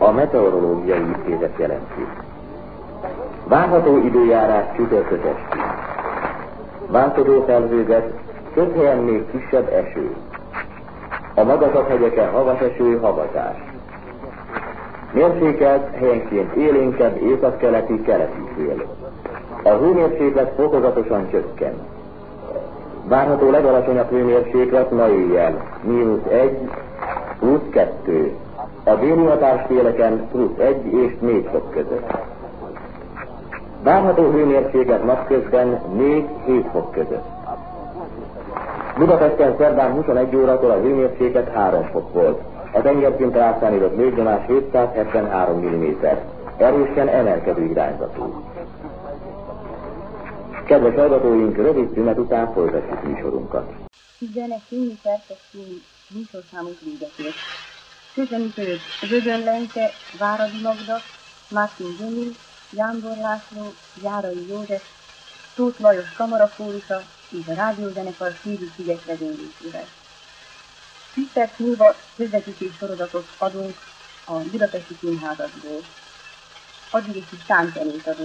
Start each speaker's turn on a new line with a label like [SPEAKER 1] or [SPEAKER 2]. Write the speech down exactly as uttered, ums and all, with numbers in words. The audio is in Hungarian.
[SPEAKER 1] A meteorológiai intézet jelenti. Várható időjárás csütörtök esti. Változó felhőzet, több helyen még kisebb eső. A magasabb hegyeken havas eső, havazás. Mérsékelt, helyenként élénkebb északkeleti, keleti szél. A hőmérséklet fokozatosan csökken. Várható legalacsonyabb hőmérséklet ma éjjel, mínusz egy, plusz kettő. A déli határszéleken plusz egy és négy fok között. Várható hőmérséklet napközben négy-hét fok között. Budapesten szerdán huszonegy órakor a hőmérséklet három fok volt. A tengerszinten átszámított légnyomás hétszázhetvenhárom milliméter. Erősen emelkedő irányzatú. Kedves hallgatóink, rövid szünet után folytatjuk műsorunkat.
[SPEAKER 2] Zene fényi perces műsorszámunk véget ért. Közönítők Vödön Lenke, Váradi Magda, Mártin Zsömil, Jándor László, Járai József, Tóth Lajos kamarafórusa és a rádiózenekar Szűrű-sziget vezénylésével. tíz perc múlva közvetítés sorozatot adunk a Budapesti Színházakból. Addig is tánczenét adunk.